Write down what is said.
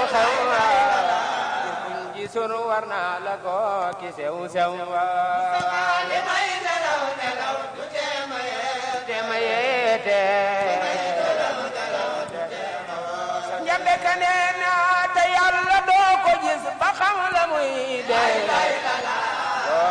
xew kuñ gisul war naa la ko ki sew sew li may nelaw nelaw du te ma yeete njambe ka ne